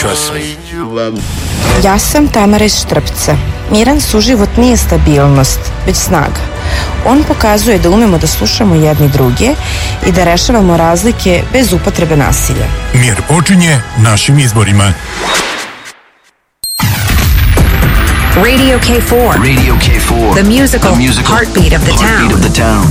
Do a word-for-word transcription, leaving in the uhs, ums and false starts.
čas. Ja sam Tamara iz Štrpca. Miran suživot nije stabilnost, već snaga. On pokazuje da umemo da slušamo jedni druge i da rešavamo razlike bez upotrebe nasilja. Mir počinje našim izborima. Radio K four. Radio K four. The musical, the musical heartbeat of the heartbeat town. Of the town.